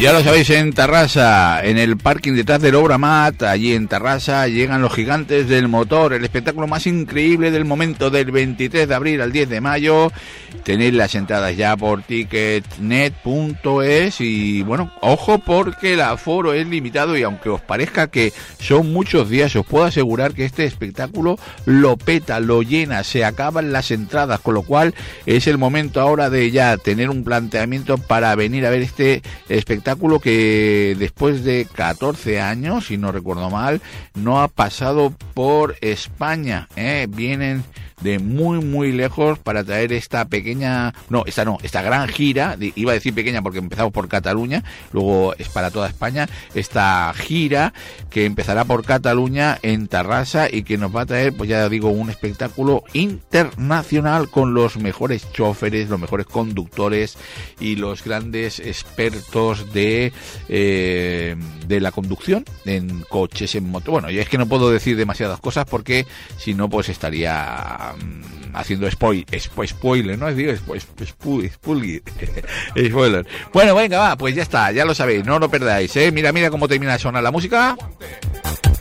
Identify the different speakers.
Speaker 1: Ya lo sabéis, en Tarrasa, en el parking detrás del Obramat, allí en Tarrasa, llegan los gigantes del motor, el espectáculo más increíble del momento, del 23 de abril al 10 de mayo. Tenéis las entradas ya por ticketnet.es y bueno, ojo porque el aforo es limitado y aunque os parezca que son muchos días, os puedo asegurar que este espectáculo lo peta, lo llena, se acaban las entradas, con lo cual es el momento ahora de ya tener un planteamiento para venir a ver este espectáculo que después de 14 años, si no recuerdo mal, no ha pasado por España, vienen de muy lejos para traer esta gran gira, iba a decir pequeña porque empezamos por Cataluña, luego es para toda España, esta gira que empezará por Cataluña en Tarrasa y que nos va a traer, pues ya digo, un espectáculo internacional con los mejores choferes, los mejores conductores y los grandes expertos de la conducción en coches, en moto. Bueno, y es que no puedo decir demasiadas cosas porque si no, pues estaría haciendo spoiler, ¿no? Digo, spoiler. Bueno, venga, va, pues ya está, ya lo sabéis, no lo perdáis, ¿eh? Mira cómo termina de sonar la música.